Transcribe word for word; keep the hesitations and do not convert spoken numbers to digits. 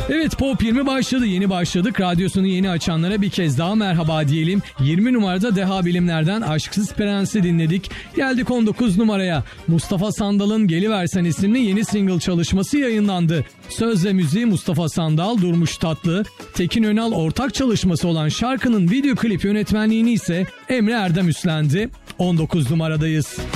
Evet, Pop yirmi başladı. Yeni başladık. Radyosunu yeni açanlara bir kez daha merhaba diyelim. yirmi numarada Deha Bilimler'den Aşksız Prens'i dinledik. Geldik on dokuz numaraya. Mustafa Sandal'ın Geliversen isimli yeni single çalışması yayınlandı. Söz ve müziği Mustafa Sandal, Durmuş Tatlı. Tekin Önal ortak çalışması olan şarkının video klip yönetmenliğini ise Emre Erdem üstlendi. on dokuz numaradayız.